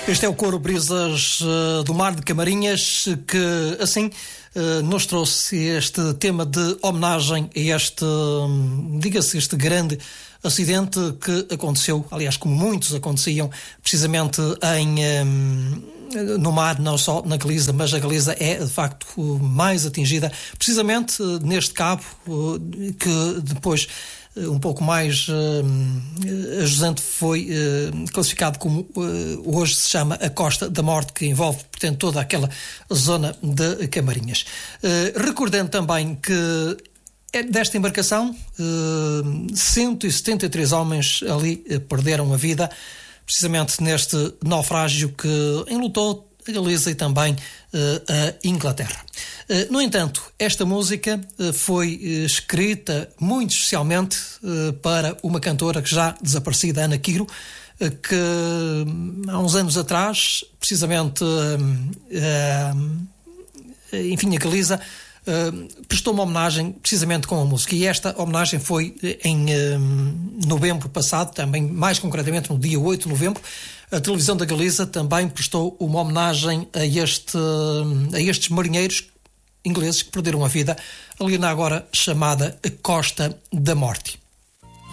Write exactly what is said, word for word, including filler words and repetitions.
Este é o coro Brisas uh, do Mar de Camarinhas, que assim uh, nos trouxe este tema de homenagem a este, um, diga-se, este grande acidente que aconteceu, aliás, como muitos aconteciam, precisamente em, um, no mar, não só na Galiza, mas a Galiza é, de facto, mais atingida, precisamente uh, neste cabo, uh, que depois um pouco mais uh, ajusante foi uh, classificado como uh, hoje se chama a Costa da Morte, que envolve, portanto, toda aquela zona de Camarinhas. Uh, recordando também que desta embarcação uh, cento e setenta e três homens ali uh, perderam a vida, precisamente neste naufrágio que enlutou a Galiza e também uh, a Inglaterra. Uh, no entanto, esta música uh, foi uh, escrita muito especialmente uh, para uma cantora que já desaparecida, Ana Quiro, uh, que uh, há uns anos atrás, precisamente, uh, uh, enfim, a Galiza uh, prestou uma homenagem precisamente com a música, e esta homenagem foi em uh, novembro passado, também mais concretamente no dia oito de novembro. A televisão da Galiza também prestou uma homenagem a, este, a estes marinheiros ingleses que perderam a vida ali na agora chamada Costa da Morte.